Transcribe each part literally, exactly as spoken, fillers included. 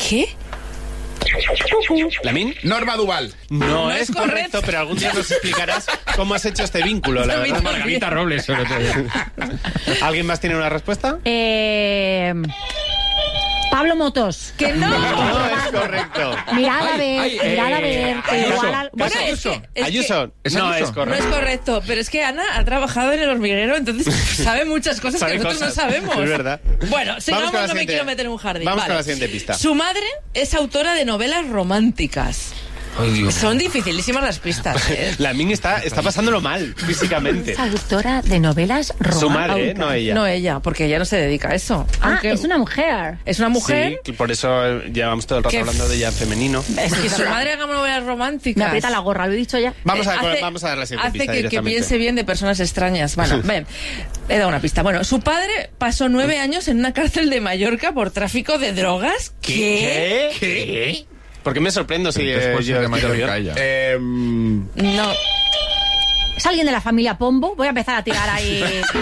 ¿Qué? ¿Lamin? Norma Duval. No, No es es correcto, correcto. pero algún día nos explicarás cómo has hecho este vínculo, la verdad. Margarita Robles, sobre todo. ¿Alguien más tiene una respuesta? Eh... Pablo Motos. ¡Que no! No es correcto. Mirad a Ay, ver, ay, mirad a eh, ver. que Ayuso. igual al- Bueno, es Ayuso. que, es Ayuso, ¿Es no Ayuso? es que no es correcto. correcto, pero es que Ana ha trabajado en el hormiguero, entonces sabe muchas cosas Sabe que nosotros cosas, no sabemos. es verdad. Bueno, sigamos, Vamos con la no me siguiente- quiero meter en un jardín. vamos Vale. con la siguiente pista. Su madre es autora de novelas románticas. Ay, Dios. Son dificilísimas las pistas, ¿eh? Lamin está, está pasándolo mal, físicamente. Es autora de novelas románticas. Su madre, ¿eh? No ella. No ella, porque ella no se dedica a eso. Ah, Aunque es una mujer. es una mujer Sí, por eso llevamos todo el rato que- hablando de ella en femenino. es que su madre haga novelas románticas. Me aprieta la gorra, lo he dicho ya. Vamos a, Eh, hace- vamos a dar la siguiente Hace pista que, que directamente. piense bien de personas extrañas. Bueno, ven, he dado una pista. Bueno, su padre pasó nueve años en una cárcel de Mallorca por tráfico de drogas. ¿Qué? ¿Qué? ¿Qué? ¿Por qué me sorprendo si Entonces, eh, pues, yo de mayor estoy calla. Eh, No. ¿Es alguien de la familia Pombo? Voy a empezar a tirar ahí.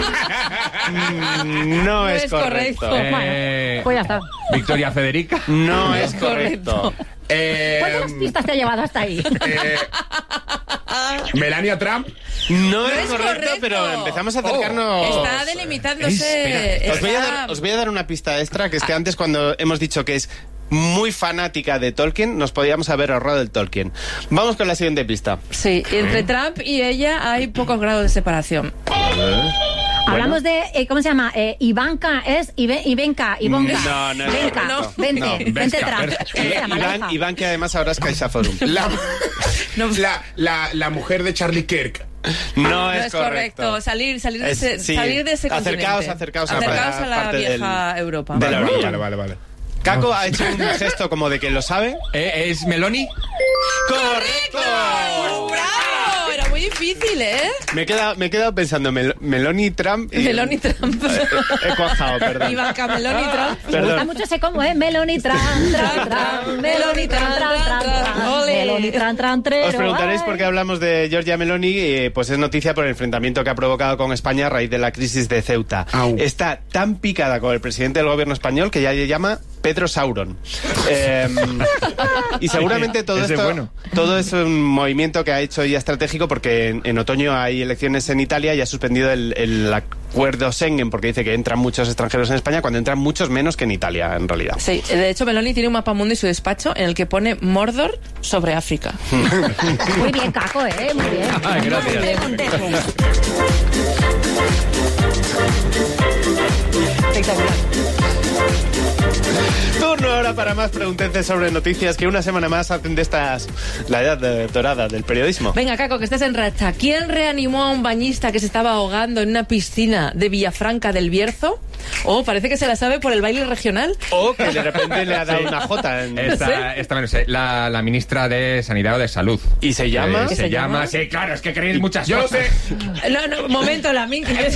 Mm, No, No es, es correcto. correcto. Eh, Bueno, pues ya está. Victoria Federica. No es correcto. eh, ¿Cuántas pistas te ha llevado hasta ahí? eh, Melania Trump. No, es, es correcto, correcto. pero empezamos a acercarnos. Está delimitándose. Espera, Os voy, a está- dar, os voy a dar una pista extra, que es que antes cuando hemos dicho que es muy fanática de Tolkien, nos podíamos haber ahorrado el Tolkien. Vamos con la siguiente pista. Sí, entre Trump y ella hay pocos grados de separación. Hablamos de, eh, ¿cómo se llama? Eh, Ivanka, es Ive- Ivenka, Ivonka. No, no es Venga, correcto. vente, No, vente Vesca, Trump. Vesca. ¿Cómo se llama, la Iván, hija? Iván, que además ahora es Caixa Forum. La, la, la, la mujer de Charlie Kirk. No, No es, es correcto. Salir, salir de Es- ese, sí. salir de ese Acercaos, continente. acercaos a Acercaos la a la parte vieja del- Europa. de la Vale, orilla. vale, vale, vale. Caco ha hecho un gesto como de que lo sabe. Eh, ¿Es Meloni? ¡Correcto! ¡Bravo! Era muy difícil, ¿eh? Me he quedado, me he quedado pensando, Mel- Meloni Trump y... Meloni Trump. He cuajado, perdón. Ivanka Meloni Trump. Me gusta Perdón. mucho ese combo, ¿eh? Meloni tran, tran, tran. Meloni tran, tran, tran, tran. Ole. Meloni tran, tran, trero. Os preguntaréis Ay. por qué hablamos de Giorgia Meloni, eh, pues es noticia por el enfrentamiento que ha provocado con España a raíz de la crisis de Ceuta. Au. Está tan picada con el presidente del gobierno español que ya le llama Pedro Sauron. Eh, y seguramente todo Ese esto bueno. todo es un movimiento que ha hecho ella estratégico porque en, en otoño hay elecciones en Italia y ha suspendido el, el acuerdo Schengen porque dice que entran muchos extranjeros en España cuando entran muchos menos que en Italia, en realidad. Sí, de hecho Meloni tiene un mapa mundo en su despacho en el que pone Mordor sobre África. Muy bien, Caco, ¿eh? Muy bien. Ay, gracias. Muy bien, contento. Espectacular. Turno ahora para más pregunteces sobre noticias que una semana más hacen de estas la edad de- dorada del periodismo. Venga, Caco, que estás en racha. ¿Quién reanimó a un bañista que se estaba ahogando en una piscina de Villafranca del Bierzo? Oh, parece que se la sabe por el baile regional. O que de repente le ha dado una jota en... Esta, esta me lo sé. La, la ministra de Sanidad o de Salud. ¿Y se llama? Eh, ¿Qué se, se llama? llama? Sí, claro, es que queréis muchas Yo lo cosas. sé. No, no, momento, la min. que yo-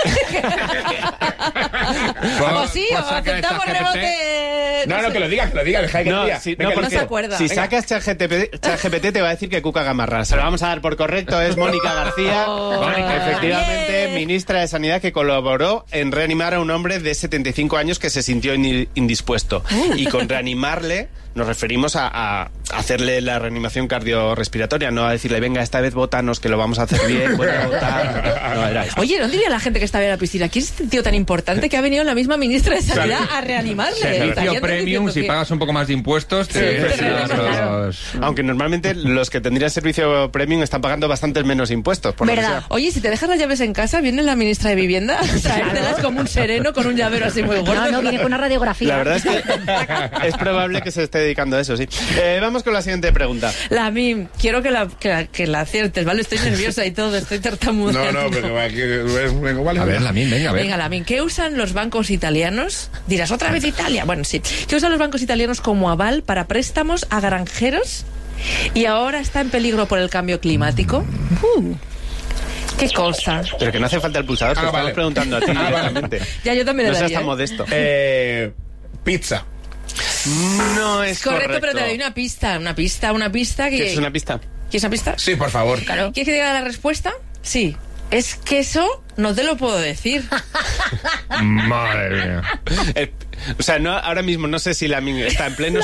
O sí, o Pues saca aceptamos esta G P T. rebote. No, no, que lo diga, que lo diga, deja que No, lo diga. si, Venga, no, que no porque se acuerda. si Venga. sacas ChatGPT ChatGPT te va a decir que Cuca Gamarra. Se lo vamos a dar por correcto, es Mónica García, Oh, Mónica, efectivamente, bien. ministra de Sanidad que colaboró en reanimar a un hombre de setenta y cinco años que se sintió in- indispuesto. Y con reanimarle nos referimos a, a hacerle la reanimación cardiorrespiratoria, no a decirle, venga, esta vez bótanos, que lo vamos a hacer bien, vuelve a votar. No, era esto. Oye, ¿no diría la gente que estaba en la piscina? ¿Quién es este tío tan importante que ha venido la misma ministra de Sanidad a reanimarle? Servicio Estarían premium, diciendo si que- pagas un poco más de impuestos, te Sí, vienes te a reaniman. los... Aunque normalmente los que tendrían servicio premium están pagando bastantes menos impuestos. Por lo que ¿Verdad? sea. Oye, si te dejas las llaves en casa, viene la ministra de Vivienda a traértelas como un sereno con un llavero así muy gordo. No, no, viene con una radiografía. La verdad es que es probable que se esté dedicando a eso, sí. Eh, vamos con la siguiente pregunta. La Mim, quiero que la, que la, que la aciertes, ¿vale? Estoy nerviosa y todo, estoy tartamudeando. No, no, pero va, que- venga, vale. A ver, Lamin, venga, a ver. Venga, Lamin, ¿qué usan los bancos italianos? Dirás, ¿otra vez Italia? Bueno, sí. ¿Qué usan los bancos italianos como aval para préstamos a granjeros? Y ahora está en peligro por el cambio climático. Uh, ¿Qué cosa? Pero que no hace falta el pulsador, te Ah, lo estamos vale. preguntando a ti Ah, vale. directamente. Ya, yo también No le seas daría. tan ¿eh? modesto. Eh, pizza. No es Correcto, correcto. pero te doy una pista, una pista, una pista. Que... ¿Qué es una pista? ¿Quieres una pista? Sí, por favor. Claro. ¿Quieres que diga la respuesta? Sí. Es que eso no te lo puedo decir. Madre mía. Eh, o sea, no, ahora mismo no sé si la min está en pleno